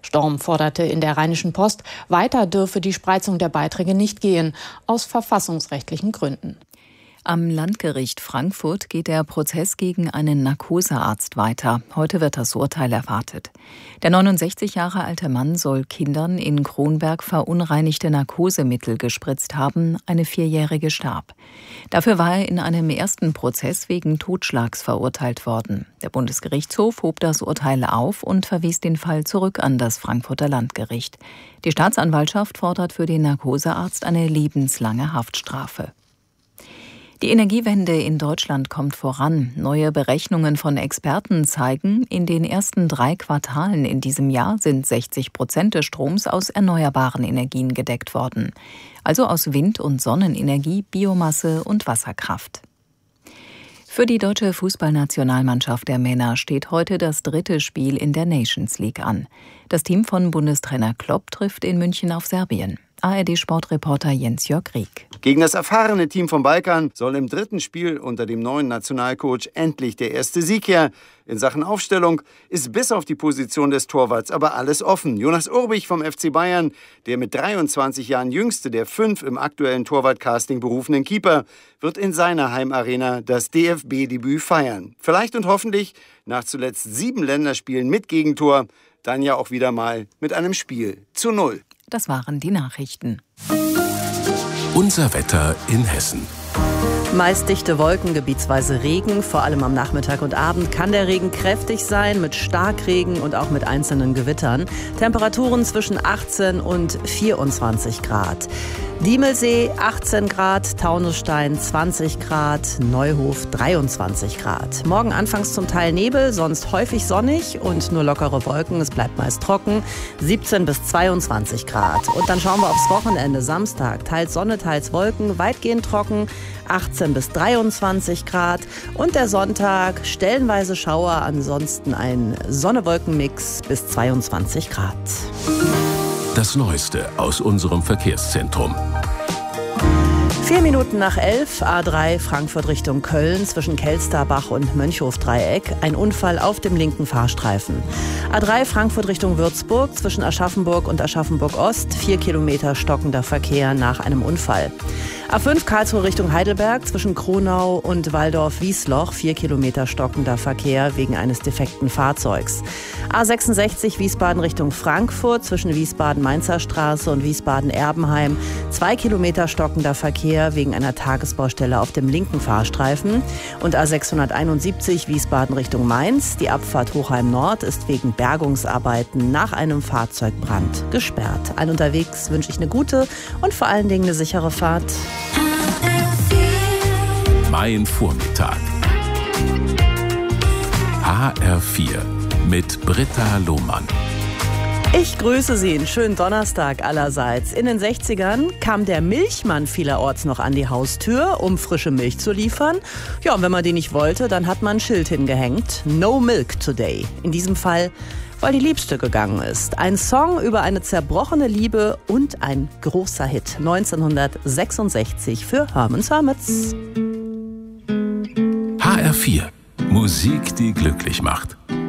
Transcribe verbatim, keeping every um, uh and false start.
Storm forderte in der Rheinischen Post, weiter dürfe die Spreizung der Beiträge nicht gehen, aus verfassungsrechtlichen Gründen. Am Landgericht Frankfurt geht der Prozess gegen einen Narkosearzt weiter. Heute wird das Urteil erwartet. Der neunundsechzig Jahre alte Mann soll Kindern in Kronberg verunreinigte Narkosemittel gespritzt haben. Eine Vierjährige starb. Dafür war er in einem ersten Prozess wegen Totschlags verurteilt worden. Der Bundesgerichtshof hob das Urteil auf und verwies den Fall zurück an das Frankfurter Landgericht. Die Staatsanwaltschaft fordert für den Narkosearzt eine lebenslange Haftstrafe. Die Energiewende in Deutschland kommt voran. Neue Berechnungen von Experten zeigen, in den ersten drei Quartalen in diesem Jahr sind sechzig Prozent des Stroms aus erneuerbaren Energien gedeckt worden. Also aus Wind- und Sonnenenergie, Biomasse und Wasserkraft. Für die deutsche Fußballnationalmannschaft der Männer steht heute das dritte Spiel in der Nations League an. Das Team von Bundestrainer Klopp trifft in München auf Serbien. A R D-Sportreporter Jens-Jörg Rieck. Gegen das erfahrene Team vom Balkan soll im dritten Spiel unter dem neuen Nationalcoach endlich der erste Sieg her. In Sachen Aufstellung ist bis auf die Position des Torwarts aber alles offen. Jonas Urbich vom F C Bayern, der mit dreiundzwanzig Jahren jüngste der fünf im aktuellen Torwart-Casting berufenen Keeper, wird in seiner Heimarena das D F B-Debüt feiern. Vielleicht und hoffentlich nach zuletzt sieben Länderspielen mit Gegentor, dann ja auch wieder mal mit einem Spiel zu null. Das waren die Nachrichten. Unser Wetter in Hessen. Meist dichte Wolken, gebietsweise Regen. Vor allem am Nachmittag und Abend kann der Regen kräftig sein, mit Starkregen und auch mit einzelnen Gewittern. Temperaturen zwischen achtzehn und vierundzwanzig Grad. Diemelsee achtzehn Grad, Taunusstein zwanzig Grad, Neuhof dreiundzwanzig Grad. Morgen anfangs zum Teil Nebel, sonst häufig sonnig und nur lockere Wolken. Es bleibt meist trocken, siebzehn bis zweiundzwanzig Grad. Und dann schauen wir aufs Wochenende. Samstag, teils Sonne, teils Wolken, weitgehend trocken, achtzehn bis dreiundzwanzig Grad. Und der Sonntag, stellenweise Schauer, ansonsten ein Sonne-Wolken-Mix bis zweiundzwanzig Grad. Das Neueste aus unserem Verkehrszentrum. Vier Minuten nach elf, A drei Frankfurt Richtung Köln zwischen Kelsterbach und Mönchhof-Dreieck. Ein Unfall auf dem linken Fahrstreifen. A drei Frankfurt Richtung Würzburg zwischen Aschaffenburg und Aschaffenburg-Ost. Vier Kilometer stockender Verkehr nach einem Unfall. A fünf Karlsruhe Richtung Heidelberg zwischen Kronau und Waldorf-Wiesloch. Vier Kilometer stockender Verkehr wegen eines defekten Fahrzeugs. A sechsundsechzig Wiesbaden Richtung Frankfurt zwischen Wiesbaden-Mainzer Straße und Wiesbaden-Erbenheim. Zwei Kilometer stockender Verkehr wegen einer Tagesbaustelle auf dem linken Fahrstreifen. Und A sechshunderteinundsiebzig Wiesbaden Richtung Mainz. Die Abfahrt Hochheim Nord ist wegen Bergungsarbeiten nach einem Fahrzeugbrand gesperrt. Allen unterwegs wünsche ich eine gute und vor allen Dingen eine sichere Fahrt. Mein Vormittag. H R vier mit Britta Lohmann. Ich grüße Sie, einen schönen Donnerstag allerseits. In den sechzigern kam der Milchmann vielerorts noch an die Haustür, um frische Milch zu liefern. Ja, und wenn man die nicht wollte, dann hat man ein Schild hingehängt. No milk today. In diesem Fall, weil die Liebste gegangen ist. Ein Song über eine zerbrochene Liebe und ein großer Hit. neunzehnhundertsechsundsechzig für Herman's Hermits. H R vier. Musik, die glücklich macht.